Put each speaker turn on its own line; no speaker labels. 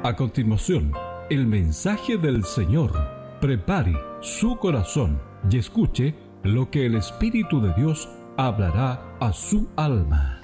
A continuación, el mensaje del Señor. Prepare su corazón y escuche lo que el Espíritu de Dios hablará a su alma.